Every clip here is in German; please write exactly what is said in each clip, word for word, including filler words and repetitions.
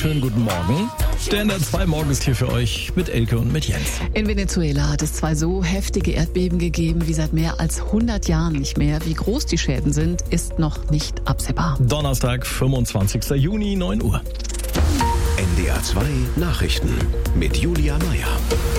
Schönen guten Morgen. Der N D R zwei Morgen ist hier für euch mit Elke und mit Jens. In Venezuela hat es zwei so heftige Erdbeben gegeben wie seit mehr als hundert Jahren nicht mehr. Wie groß die Schäden sind, ist noch nicht absehbar. Donnerstag, fünfundzwanzigster Juni, neun Uhr. N D R zwei Nachrichten mit Julia Meyer.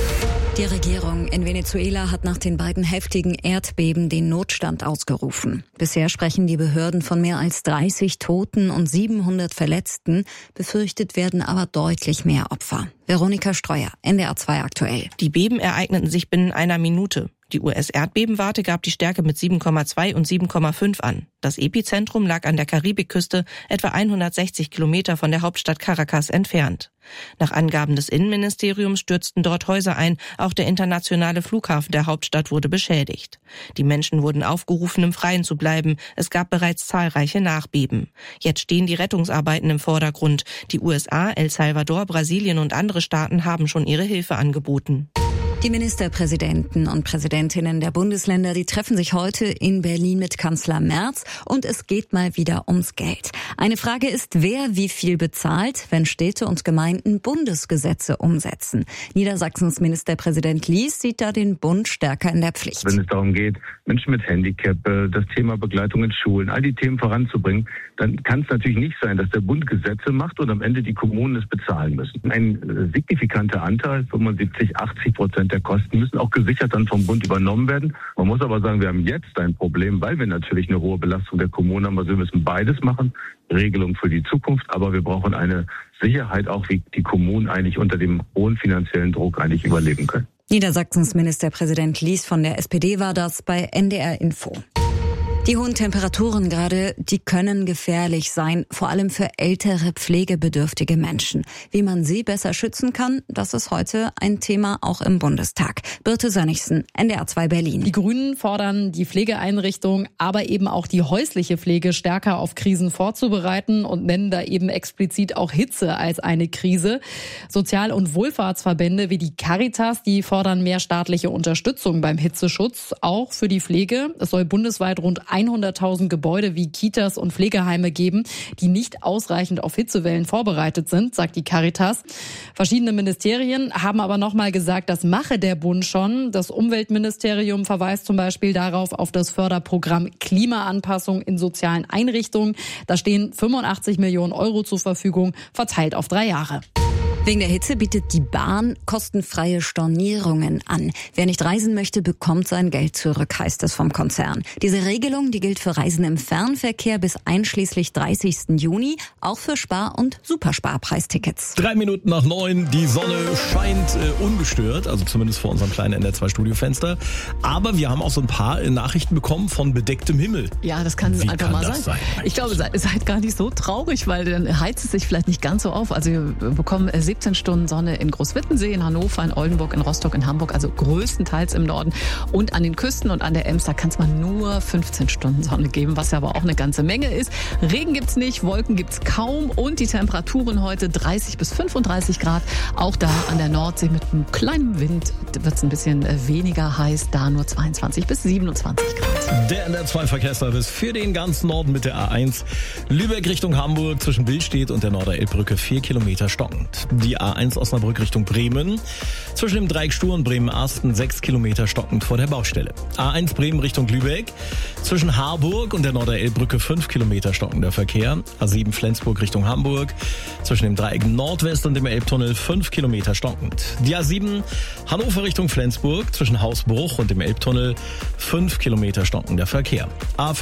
Die Regierung in Venezuela hat nach den beiden heftigen Erdbeben den Notstand ausgerufen. Bisher sprechen die Behörden von mehr als dreißig Toten und siebenhundert Verletzten. Befürchtet werden aber deutlich mehr Opfer. Veronika Streuer, N D R zwei aktuell. Die Beben ereigneten sich binnen einer Minute. Die U S-Erdbebenwarte gab die Stärke mit sieben Komma zwei und sieben Komma fünf an. Das Epizentrum lag an der Karibikküste, etwa hundertsechzig Kilometer von der Hauptstadt Caracas entfernt. Nach Angaben des Innenministeriums stürzten dort Häuser ein, auch der internationale Flughafen der Hauptstadt wurde beschädigt. Die Menschen wurden aufgerufen, im Freien zu bleiben. Es gab bereits zahlreiche Nachbeben. Jetzt stehen die Rettungsarbeiten im Vordergrund. Die U S A, El Salvador, Brasilien und andere Staaten haben schon ihre Hilfe angeboten. Die Ministerpräsidenten und Präsidentinnen der Bundesländer, die treffen sich heute in Berlin mit Kanzler Merz und es geht mal wieder ums Geld. Eine Frage ist, wer wie viel bezahlt, wenn Städte und Gemeinden Bundesgesetze umsetzen. Niedersachsens Ministerpräsident Lies sieht da den Bund stärker in der Pflicht. Wenn es darum geht, Menschen mit Handicap, das Thema Begleitung in Schulen, all die Themen voranzubringen, dann kann es natürlich nicht sein, dass der Bund Gesetze macht und am Ende die Kommunen es bezahlen müssen. Ein signifikanter Anteil, fünfundsiebzig, achtzig Prozent der Kosten müssen auch gesichert dann vom Bund übernommen werden. Man muss aber sagen, wir haben jetzt ein Problem, weil wir natürlich eine hohe Belastung der Kommunen haben. Also wir müssen beides machen, Regelung für die Zukunft, aber wir brauchen eine Sicherheit auch, wie die Kommunen eigentlich unter dem hohen finanziellen Druck eigentlich überleben können. Niedersachsens Ministerpräsident Lies von der S P D war das bei N D R Info. Die hohen Temperaturen gerade, die können gefährlich sein, vor allem für ältere, pflegebedürftige Menschen. Wie man sie besser schützen kann, das ist heute ein Thema auch im Bundestag. Birte Sönnigsen, N D R zwei Berlin. Die Grünen fordern, die Pflegeeinrichtung, aber eben auch die häusliche Pflege stärker auf Krisen vorzubereiten und nennen da eben explizit auch Hitze als eine Krise. Sozial- und Wohlfahrtsverbände wie die Caritas, die fordern mehr staatliche Unterstützung beim Hitzeschutz, auch für die Pflege. Es soll bundesweit rund hunderttausend Gebäude wie Kitas und Pflegeheime geben, die nicht ausreichend auf Hitzewellen vorbereitet sind, sagt die Caritas. Verschiedene Ministerien haben aber nochmal gesagt, das mache der Bund schon. Das Umweltministerium verweist zum Beispiel darauf auf das Förderprogramm Klimaanpassung in sozialen Einrichtungen. Da stehen fünfundachtzig Millionen Euro zur Verfügung, verteilt auf drei Jahre. Wegen der Hitze bietet die Bahn kostenfreie Stornierungen an. Wer nicht reisen möchte, bekommt sein Geld zurück, heißt es vom Konzern. Diese Regelung, die gilt für Reisen im Fernverkehr bis einschließlich dreißigsten Juni, auch für Spar- und Supersparpreistickets. Drei Minuten nach neun, die Sonne scheint äh, ungestört, also zumindest vor unserem kleinen N D R zwei Studiofenster. Aber wir haben auch so ein paar äh, Nachrichten bekommen von bedecktem Himmel. Ja, das kann Wie einfach kann mal das sein. sein? Ich glaube, seid, seid gar nicht so traurig, weil dann heizt es sich vielleicht nicht ganz so auf. Also wir bekommen siebzehn Stunden Sonne in Großwittensee, in Hannover, in Oldenburg, in Rostock, in Hamburg, also größtenteils im Norden. Und an den Küsten und an der Ems, da kann es mal nur fünfzehn Stunden Sonne geben, was ja aber auch eine ganze Menge ist. Regen gibt's nicht, Wolken gibt's kaum und die Temperaturen heute dreißig bis fünfunddreißig Grad. Auch da an der Nordsee mit einem kleinen Wind wird's ein bisschen weniger heiß, da nur zweiundzwanzig bis siebenundzwanzig Grad. Der N D R zwei Verkehrsservice für den ganzen Norden mit der A eins. Lübeck Richtung Hamburg zwischen Billstedt und der Norderelbbrücke vier Kilometer stockend. Die A eins Osnabrück Richtung Bremen. Zwischen dem Dreieck Stur und Bremen-Arsten sechs Kilometer stockend vor der Baustelle. A eins Bremen Richtung Lübeck. Zwischen Harburg und der Norderelbbrücke fünf Kilometer stockender Verkehr. A sieben Flensburg Richtung Hamburg. Zwischen dem Dreieck Nordwest und dem Elbtunnel fünf Kilometer stockend. Die A sieben Hannover Richtung Flensburg. Zwischen Hausbruch und dem Elbtunnel fünf Kilometer stockender Verkehr. A